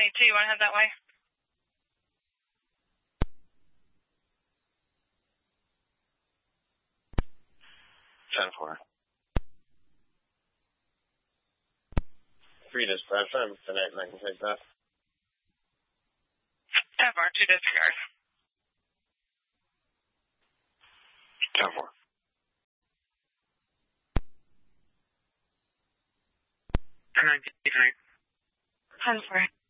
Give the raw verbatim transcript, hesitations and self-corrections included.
twenty-two. You want to head that way? ten four. Three dispatch, I'm tonight and I can take that. ten four, two disregard. ten four. ten nine, ten four.